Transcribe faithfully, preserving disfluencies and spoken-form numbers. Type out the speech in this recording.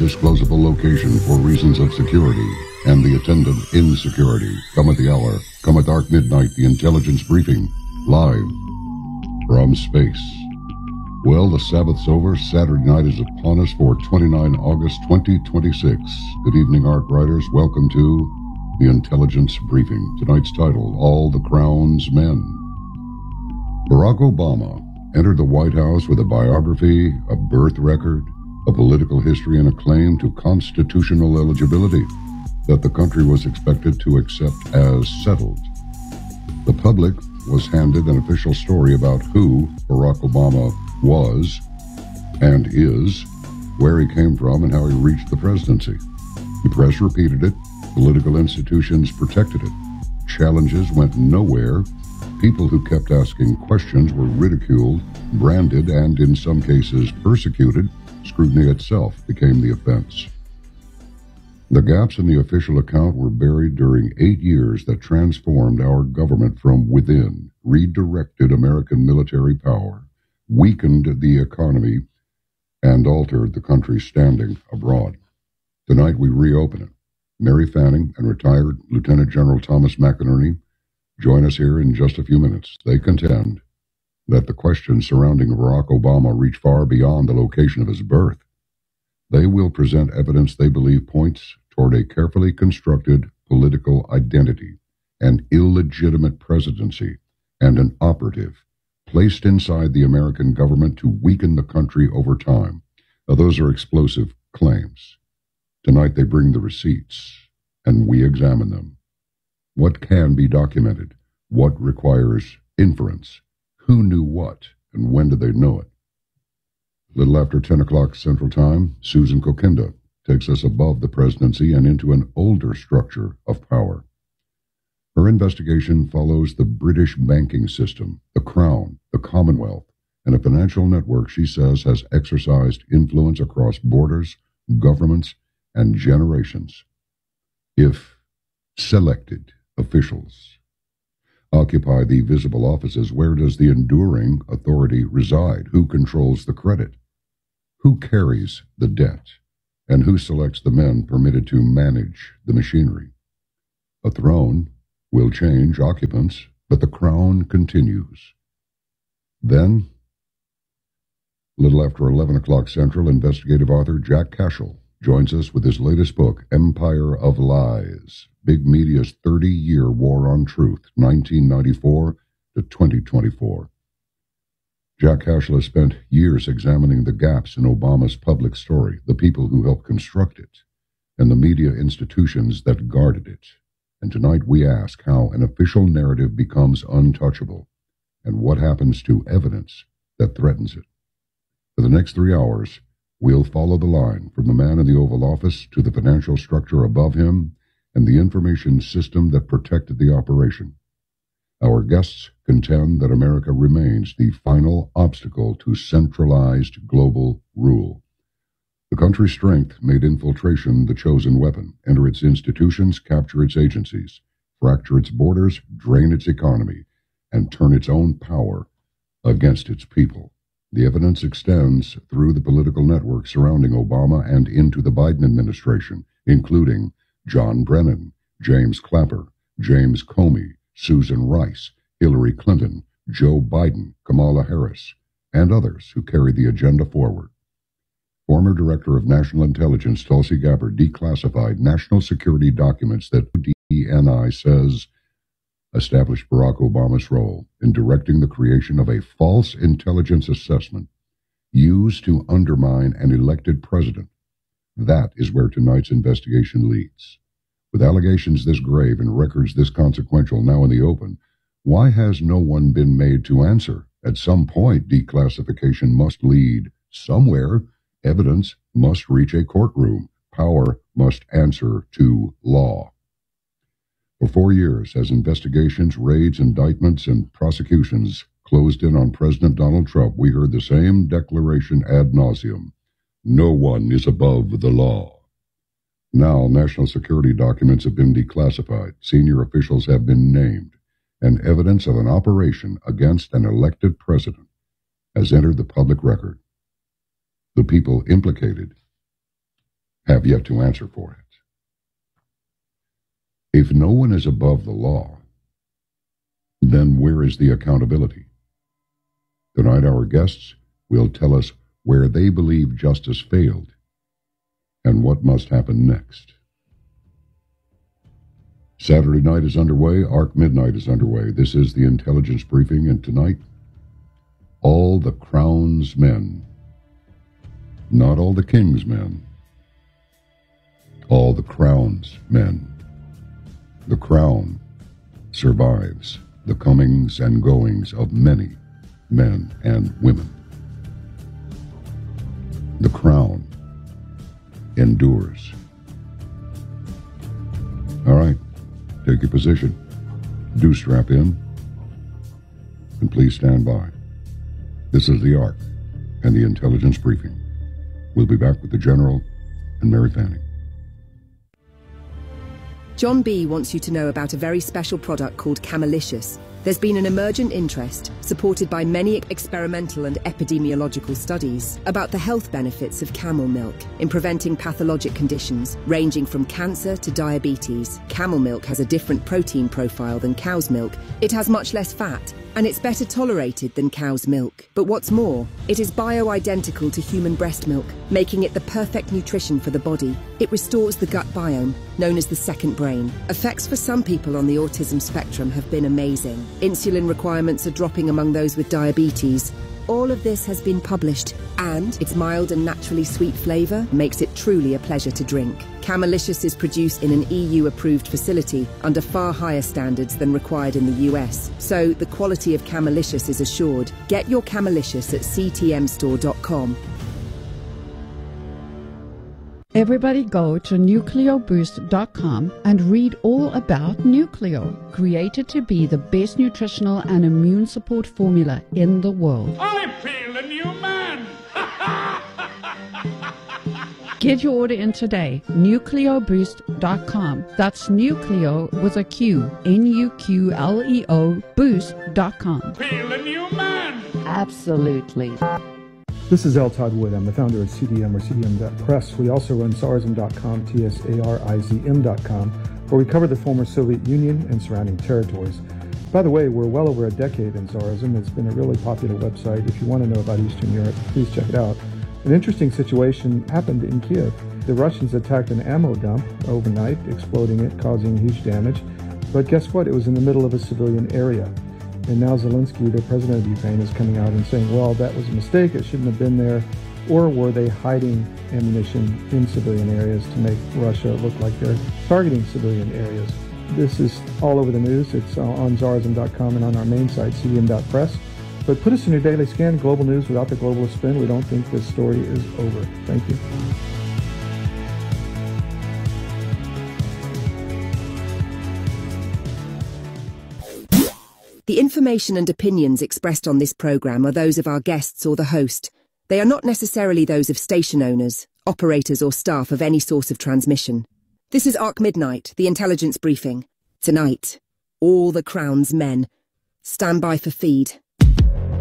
undisclosable location for reasons of security and the attendant insecurity. Come at the hour, come at dark midnight, the intelligence briefing, live from space. Well, the Sabbath's over. Saturday night is upon us for the twenty-ninth of August, twenty twenty-six. Good evening, Ark Riders. Welcome to the Intelligence Briefing. Tonight's title, All the Crown's Men. Barack Obama entered the White House with a biography, a birth record, a political history, and a claim to constitutional eligibility that the country was expected to accept as settled. The public was handed an official story about who Barack Obama was and is, where he came from, and how he reached the presidency. The press repeated it. Political institutions protected it. Challenges went nowhere. People who kept asking questions were ridiculed, branded, and in some cases persecuted. Scrutiny itself became the offense. The gaps in the official account were buried during eight years that transformed our government from within, redirected American military power, weakened the economy, and altered the country's standing abroad. Tonight we reopen it. Mary Fanning and retired Lieutenant General Thomas McInerney join us here in just a few minutes. They contend that the questions surrounding Barack Obama reach far beyond the location of his birth. They will present evidence they believe points toward a carefully constructed political identity, an illegitimate presidency, and an operative placed inside the American government to weaken the country over time. Now, those are explosive claims. Tonight they bring the receipts, and we examine them. What can be documented? What requires inference? Who knew what, and when did they know it? A little after ten o'clock Central Time, Susan Kokinda takes us above the presidency and into an older structure of power. Her investigation follows the British banking system, the Crown, the Commonwealth, and a financial network she says has exercised influence across borders, governments, and generations. If selected officials occupy the visible offices, where does the enduring authority reside? Who controls the credit? Who carries the debt? And who selects the men permitted to manage the machinery? A throne will change occupants, but the crown continues. Then, a little after eleven o'clock Central, investigative author Jack Cashel joins us with his latest book, Empire of Lies, Big Media's thirty-year War on Truth, nineteen ninety-four to twenty twenty-four. Jack Cashel has spent years examining the gaps in Obama's public story, the people who helped construct it, and the media institutions that guarded it. And tonight we ask how an official narrative becomes untouchable, and what happens to evidence that threatens it. For the next three hours, we'll follow the line from the man in the Oval Office to the financial structure above him and the information system that protected the operation. Our guests contend that America remains the final obstacle to centralized global rule. The country's strength made infiltration the chosen weapon. Enter its institutions, capture its agencies, fracture its borders, drain its economy, and turn its own power against its people. The evidence extends through the political network surrounding Obama and into the Biden administration, including John Brennan, James Clapper, James Comey, Susan Rice, Hillary Clinton, Joe Biden, Kamala Harris, and others who carry the agenda forward. Former Director of National Intelligence Tulsi Gabbard declassified national security documents that D N I says established Barack Obama's role in directing the creation of a false intelligence assessment used to undermine an elected president. That is where tonight's investigation leads. With allegations this grave and records this consequential now in the open, why has no one been made to answer? At some point, declassification must lead somewhere. Evidence must reach a courtroom. Power must answer to law. For four years, as investigations, raids, indictments, and prosecutions closed in on President Donald Trump, we heard the same declaration ad nauseum. No one is above the law. Now, national security documents have been declassified, senior officials have been named, and evidence of an operation against an elected president has entered the public record. The people implicated have yet to answer for it. If no one is above the law, then where is the accountability? Tonight our guests will tell us where they believe justice failed and what must happen next. Saturday night is underway. Arc Midnight is underway. This is the Intelligence Briefing, and tonight, all the Crown's men, not all the King's men, all the Crown's men. The Crown survives the comings and goings of many men and women. The Crown endures. All right, take your position. Do strap in, and please stand by. This is the Arc and the Intelligence Briefing. We'll be back with the General and Mary Fanning. John B. wants you to know about a very special product called Camelicious. There's been an emergent interest, supported by many experimental and epidemiological studies, about the health benefits of camel milk in preventing pathologic conditions ranging from cancer to diabetes. Camel milk has a different protein profile than cow's milk. It has much less fat, and it's better tolerated than cow's milk. But what's more, it is bio-identical to human breast milk, making it the perfect nutrition for the body. It restores the gut biome, known as the second brain. Effects for some people on the autism spectrum have been amazing. Insulin requirements are dropping among those with diabetes. All of this has been published, and its mild and naturally sweet flavour makes it truly a pleasure to drink. Camelicious is produced in an E U-approved facility under far higher standards than required in the U S, so the quality of Camelicious is assured. Get your Camelicious at c t m store dot com. Everybody go to nucleo boost dot com and read all about Nucleo, created to be the best nutritional and immune support formula in the world. I feel a new man! Get your order in today, nucleo boost dot com. That's Nucleo with a Q, N U Q L E O, boost dot com. Feel a new man! Absolutely. This is L. Todd Wood. I'm the founder of C D M or C D M dot press. We also run Tsarism dot com, T S A R I Z M dot com, where we cover the former Soviet Union and surrounding territories. By the way, we're well over a decade in Tsarism. It's been a really popular website. If you want to know about Eastern Europe, please check it out. An interesting situation happened in Kiev. The Russians attacked an ammo dump overnight, exploding it, causing huge damage. But guess what? It was in the middle of a civilian area. And now Zelensky, the president of Ukraine, is coming out and saying, well, that was a mistake, it shouldn't have been there. Or were they hiding ammunition in civilian areas to make Russia look like they're targeting civilian areas? This is all over the news. It's on Tsarism dot com and on our main site, C D M dot press. But put us in your daily scan, global news without the globalist spin. We don't think this story is over. Thank you. The information and opinions expressed on this program are those of our guests or the host. They are not necessarily those of station owners, operators or staff of any source of transmission. This is Arc Midnight, the Intelligence Briefing. Tonight, all the Crown's men. Stand by for feed.